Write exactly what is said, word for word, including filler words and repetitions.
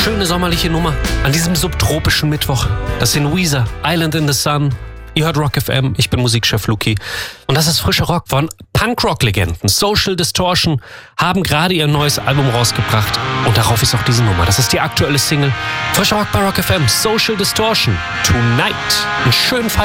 schöne sommerliche Nummer an diesem subtropischen Mittwoch. Das sind Weezer, Island in the Sun. Ihr hört Rock F M, ich bin Musikchef Luki. Und das ist frischer Rock von Punkrock-Legenden. Social Distortion haben gerade ihr neues Album rausgebracht. Und darauf ist auch diese Nummer. Das ist die aktuelle Single. Frischer Rock bei Rock F M, Social Distortion. Tonight. Einen schönen Feierabend.